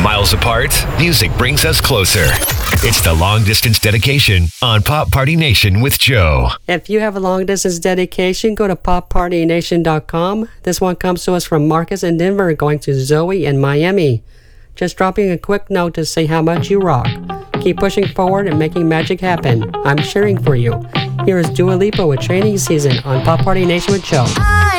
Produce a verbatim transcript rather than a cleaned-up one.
Miles apart, music brings us closer. It's the long distance dedication on Pop Party Nation with Joe. If you have a long distance dedication, go to pop party nation dot com. This one comes to us from Marcus in Denver, going to Zoe in Miami. Just dropping a quick note to say how much you rock. Keep pushing forward and making magic happen. I'm cheering for you. Here is Dua Lipa with Training Season on Pop Party Nation with Joe.